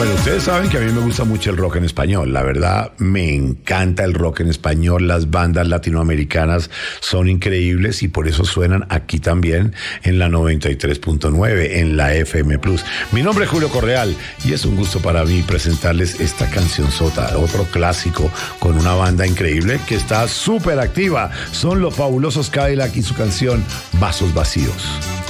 Bueno, ustedes saben que a mí me gusta mucho el rock en español. La verdad, me encanta el rock en español. Las bandas latinoamericanas son increíbles y por eso suenan aquí también en la 93.9, en la FM Plus. Mi nombre es Julio Correal y es un gusto para mí presentarles esta cancionzota, otro clásico con una banda increíble que está súper activa. Son los Fabulosos Cadillac y su canción Vasos Vacíos.